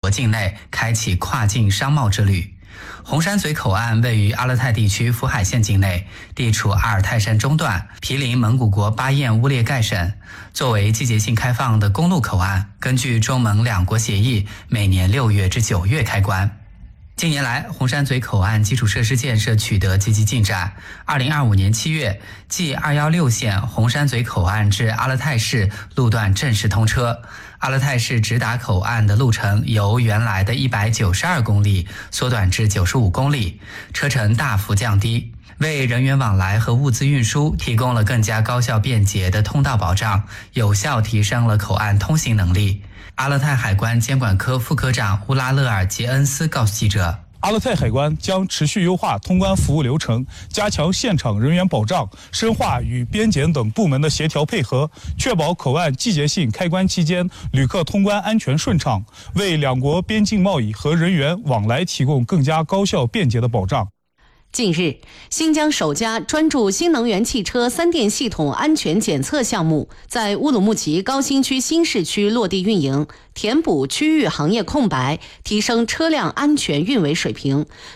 国境内开启跨境商贸之旅。红山嘴口岸位于阿勒泰地区福海县境内，地处阿尔泰山中段，毗邻蒙古国巴彦乌列盖省。作为季节性开放的公路口岸，根据中蒙两国协议，每年6月至9月开关。近年来，红山嘴口岸基础设施建设取得积极进展。2025年7月，继216线红山嘴口岸至阿勒泰市路段正式通车。阿勒泰市直达口岸的路程由原来的192公里缩短至95公里，车程大幅降低，为人员往来和物资运输提供了更加高效便捷的通道保障，有效提升了口岸通行能力。阿勒泰海关监管科副科长乌拉勒尔杰恩斯告诉记者， 阿勒泰海关将持续优化通关服务流程，加强现场人员保障，深化与边检等部门的协调配合，确保口岸季节性开关期间旅客通关安全顺畅，为两国边境贸易和人员往来提供更加高效便捷的保障。 近日，新疆首家专注新能源汽车3电系统安全检测项目在乌鲁木齐高新区新市区落地运营，填补区域行业空白，提升车辆安全运维水平，